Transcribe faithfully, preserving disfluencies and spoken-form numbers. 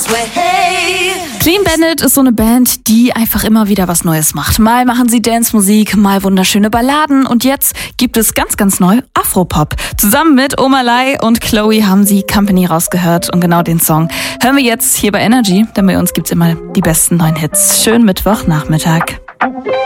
Clean Bandit ist so eine Band, die einfach immer wieder was Neues macht. Mal machen sie Dance-Musik, mal wunderschöne Balladen und jetzt gibt es ganz, ganz neu Afropop. Zusammen mit Omalai und Chloe haben sie Company rausgehört und genau den Song hören wir jetzt hier bei Energy, denn bei uns gibt's immer die besten neuen Hits. Schönen Mittwochnachmittag.